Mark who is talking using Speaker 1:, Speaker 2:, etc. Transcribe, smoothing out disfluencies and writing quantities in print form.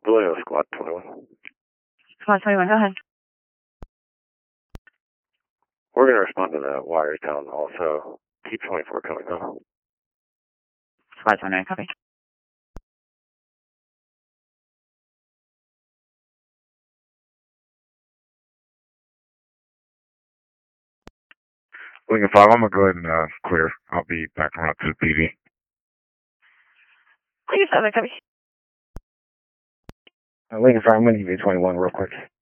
Speaker 1: Vallejo, Squad 21.
Speaker 2: Squad 21, go ahead.
Speaker 1: We're going to respond to the wires down also. Keep 24 coming though.
Speaker 2: Squad 29, copy.
Speaker 3: Lincoln 5, I'm going to go ahead and clear. I'll be back around to the PD.
Speaker 2: Lincoln 7, copy.
Speaker 1: Lincoln 5, I'm going to give you 21 real quick.